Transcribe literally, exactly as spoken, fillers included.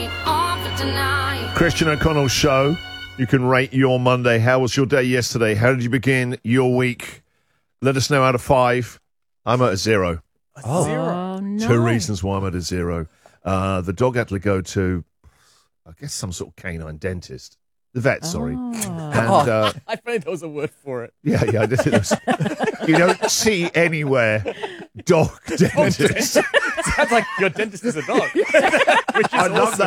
on for tonight. Christian O'Connell Show. You can rate your Monday. How was your day yesterday? How did you begin your week? Let us know out of five. I'm at a zero. Oh, Oh, no. Two reasons why I'm at a zero. Uh, the dog had to go to, I guess, some sort of canine dentist. The vet, sorry. Oh. And uh, I find there was a word for it. yeah, yeah. This is, you don't see anywhere dog dentist. Sounds like your dentist is a dog. Which is I love awesome. that.